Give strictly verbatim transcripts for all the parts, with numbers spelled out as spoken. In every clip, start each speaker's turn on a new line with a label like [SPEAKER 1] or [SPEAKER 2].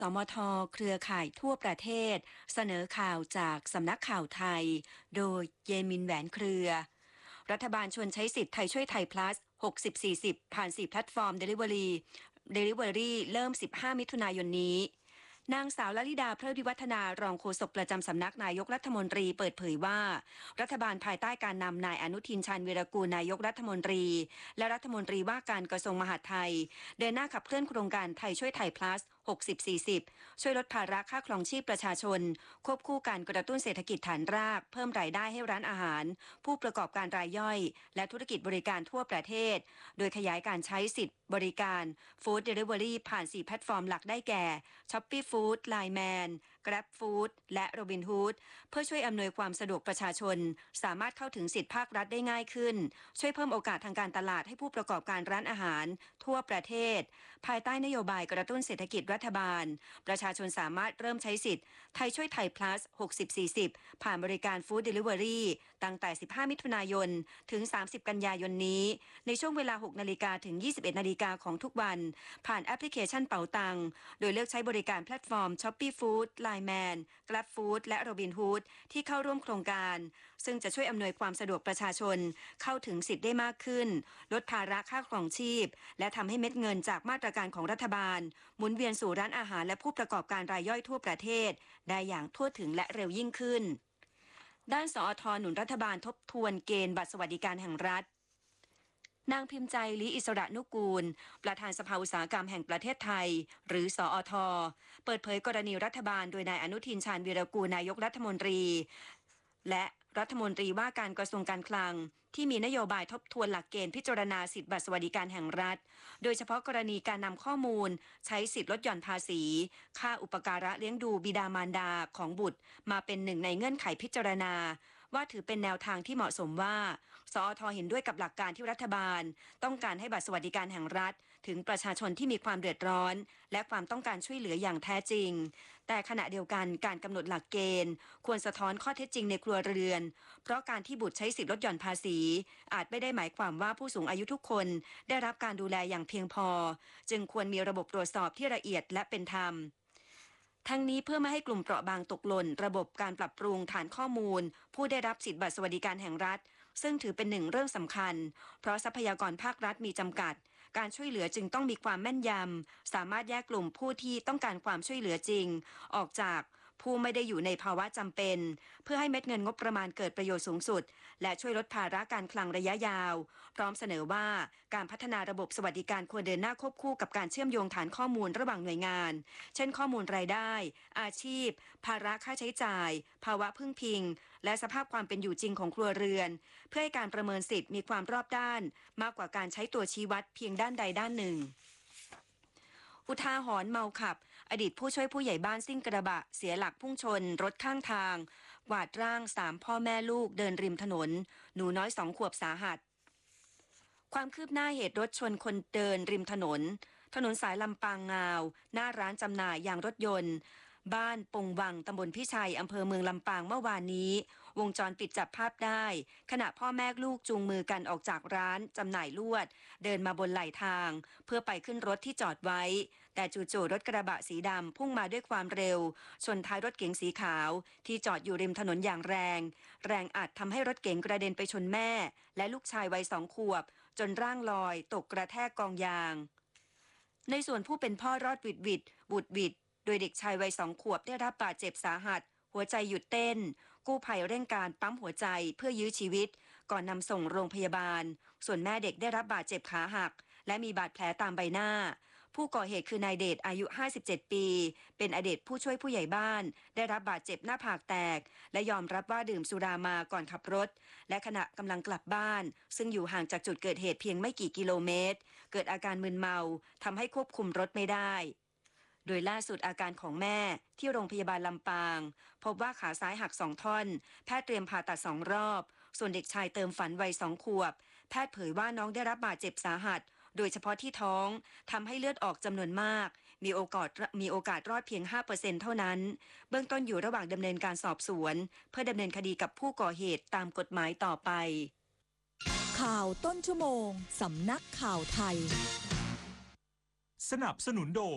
[SPEAKER 1] สมทเครือข่ายทั่วประเทศเสนอข่าวจากสำนักข่าวไทยโดยเยมินแหวนเครือรัฐบาลชวนใช้สิทธิ์ไทยช่วยไทย plus หกสิบ สี่สิบ ผ่านสี่แพลตฟอร์ม Delivery Delivery เริ่มสิบห้ามิถุนายนนี้นางสาวลลิดาเพลิดวิวัฒนารองโฆษกประจำสำนักนายกรัฐมนตรีเปิดเผยว่ารัฐบาลภายใต้การนำนายอนุทินชาญวีรกูลนายกรัฐมนตรีและรัฐมนตรีว่าการกระทรวงมหาดไทยเดินหน้าขับเคลื่อนโครงการไทยช่วยไทย plus หกสิบ สี่สิบ ช่วยลดภาระค่าครองชีพประชาชนควบคู่การกระตุ้นเศรษฐกิจฐานรากเพิ่มรายได้ให้ร้านอาหารผู้ประกอบการรายย่อยและธุรกิจบริการทั่วประเทศโดยขยายการใช้สิทธิ์บริการ Food Delivery ผ่านสี่แพลตฟอร์มหลักได้แก่ Shopee Food ไลน์ แมน Grab Food และ Robinhood เพื่อช่วยอำนวยความสะดวกประชาชนสามารถเข้าถึงสิทธิภาครัฐได้ง่ายขึ้นช่วยเพิ่มโอกาสทางการตลาดให้ผู้ประกอบการร้านอาหารทั่วประเทศภายใต้นโยบายกระตุ้นเศรษฐกิจรัฐบาลประชาชนสามารถเริ่มใช้สิทธิ์ไทยช่วยไทย plus หกสิบ สี่สิบ ผ่านบริการ Food Delivery ตั้งแต่สิบห้ามิถุนายนถึงสามสิบกันยายนนี้ในช่วงเวลา หกนาฬิกาถึงยี่สิบเอ็ดนาฬิกาของทุกวันผ่านแอปพลิเคชันเป๋าตังโดยเลือกใช้บริการแพลตฟอร์ม Shopee Food ไลน์ แมน Grab Food และ Robinhood ที่เข้าร่วมโครงการซึ่งจะช่วยอำนวยความสะดวกประชาชนเข้าถึงสิทธิ์ได้มากขึ้นลดภาระค่าครองชีพและทำให้เม็ดเงินจากมาตรการของรัฐบาลหมุนเวียนสู่ร้านอาหารและผู้ประกอบการรายย่อยทั่วประเทศได้อย่างทั่วถึงและเร็วยิ่งขึ้นด้านสอทหนุนรัฐบาลทบทวนเกณฑ์บัตรสวัสดิการแห่งรัฐนางพิมพ์ใจลีอิสระนุกูลประธานสภาอุตสาหกรรมแห่งประเทศไทยหรือสอทเปิดเผยกรณีรัฐบาลโดยนายอนุทินชาญวีรกูลนายกรัฐมนตรีและรัฐมนตรีว่าการกระทรวงการคลังที่มีนโยบายทบทวนหลักเกณฑ์พิจารณาสิทธิบัตรสวัสดิการแห่งรัฐโดยเฉพาะกรณีการนำข้อมูลใช้สิทธิลดหย่อนภาษีค่าอุปการะเลี้ยงดูบิดามารดาของบุตรมาเป็นหนึ่งในเงื่อนไขพิจารณาว่าถือเป็นแนวทางที่เหมาะสมว่าสอทเห็นด้วยกับหลักการที่รัฐบาลต้องการให้บัตรสวัสดิการแห่งรัฐถึงประชาชนที่มีความเดือดร้อนและความต้องการช่วยเหลืออย่างแท้จริงแต่ขณะเดียวกันการกำหนดหลักเกณฑ์ควรสะท้อนข้อเท็จจริงในครัวเรือนเพราะการที่บุตรใช้สิทธิลดหย่อนภาษีอาจไม่ได้หมายความว่าผู้สูงอายุทุกคนได้รับการดูแลอย่างเพียงพอจึงควรมีระบบตรวจสอบที่ละเอียดและเป็นธรรมทั้งนี้เพื่อไม่ให้กลุ่มเปราะบางตกหล่นระบบการปรับปรุงฐานข้อมูลผู้ได้รับสิทธิบัตรสวัสดิการแห่งรัฐซึ่งถือเป็นหนึ่งเรื่องสำคัญเพราะทรัพยากรภาครัฐมีจำกัดการช่วยเหลือจึงต้องมีความแม่นยำสามารถแยกกลุ่มผู้ที่ต้องการความช่วยเหลือจริงออกจากผู้ไม่ได้อยู่ในภาวะจำเป็นเพื่อให้เม็ดเงินงบประมาณเกิดประโยชน์สูงสุดและช่วยลดภาระการคลังระยะยาวพร้อมเสนอว่าการพัฒนาระบบสวัสดิการควรเดินหน้าควบคู่กับการเชื่อมโยงฐานข้อมูลระหว่างหน่วยงานเช่นข้อมูลรายได้อาชีพภาระค่าใช้จ่ายภาวะพึ่งพิงและสภาพความเป็นอยู่จริงของครัวเรือนเพื่อให้การประเมินสิทธิ์มีความรอบด้านมากกว่าการใช้ตัวชี้วัดเพียงด้านใดด้านหนึ่งอุทาหรณ์เมาขับอดีตผู้ช่วยผู้ใหญ่บ้านซิ่งกระบะเสียหลักพุ่งชนรถข้างทางกวาดร่างสามพ่อแม่ลูกเดินริมถนนหนูน้อยสองขวบสาหัสความคืบหน้าเหตุรถชนคนเดินริมถนนถนนสายลำปางงาวหน้าร้านจำหน่ายยางรถยนต์บ้านปงวังตำบลพิชัยอำเภอเมืองลำปางเมื่อวานนี้วงจรปิดจับภาพได้ขณะพ่อแม่ลูกจูงมือกันออกจากร้านจำหน่ายลวดเดินมาบนไหลทางเพื่อไปขึ้นรถที่จอดไว้แต่จู่ๆรถกระบะสีดำพุ่งมาด้วยความเร็วชนท้ายรถเก๋งสีขาวที่จอดอยู่ริมถนนอย่างแรงแรงอัดทำให้รถเก๋งกระเด็นไปชนแม่และลูกชายวัยสองขวบจนร่างลอยตกกระแทกกองยางในส่วนผู้เป็นพ่อรอดหวิดหวิดบุดหวิดโดยเด็กชายวัยสองขวบได้รับบาดเจ็บสาหัสหัวใจหยุดเต้นกู้ภัยเร่งการปั๊มหัวใจเพื่อยื้อชีวิตก่อนนำส่งโรงพยาบาลส่วนแม่เด็กได้รับบาดเจ็บขาหักและมีบาดแผลตามใบหน้าผู้ก่อเหตุคือนายเดชอายุห้าสิบเจ็ดปีเป็นอดีตผู้ช่วยผู้ใหญ่บ้านได้รับบาดเจ็บหน้าผากแตกและยอมรับว่าดื่มสุรามาก่อนขับรถและขณะกำลังกลับบ้านซึ่งอยู่ห่างจากจุดเกิดเหตุเพียงไม่กี่กิโลเมตรเกิดอาการมึนเมาทำให้ควบคุมรถไม่ได้โดยล่าสุดอาการของแม่ที่โรงพยาบาลลำปางพบว่าขาซ้ายหักสองท่อนแพทย์เตรียมผ่าตัดสองรอบส่วนเด็กชายเติมฝันวัยสองขวบแพทย์เผยว่าน้องได้รับบาดเจ็บสาหัสโดยเฉพาะที่ท้องทำให้เลือดออกจำนวนมากมีโอกาสมีโอกาสรอดเพียง ห้าเปอร์เซ็นต์ เท่านั้นเบื้องต้นอยู่ระหว่างดำเนินการสอบสวนเพื่อดำเนินคดีกับผู้ก่อเหตุตามกฎหมายต่อไป
[SPEAKER 2] ข่าวต้นชั่วโมงสำนักข่าวไทย
[SPEAKER 3] สนับสนุนโดย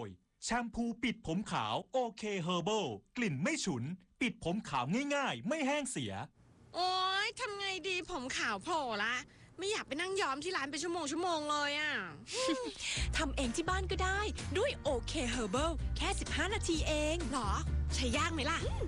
[SPEAKER 3] แชมพูปิดผมขาวโอเคเฮอร์เบิลกลิ่นไม่ฉุน ปิดผมขาวง่ายๆ ไม่แห้งเสีย
[SPEAKER 4] โอ๊ยทำไงดีผมขาวโผล่ละ ไม่อยากไปนั่งย้อมที่ร้านเป็นชั่วโมงชั่วโมงเลยอ่ะ
[SPEAKER 2] ทำเองที่บ้านก็ได้ด้วยโอเคเฮอร์เบิลแค่สิบห้านาทีเอง
[SPEAKER 4] หรอ ใช้ยากไหมล่ะ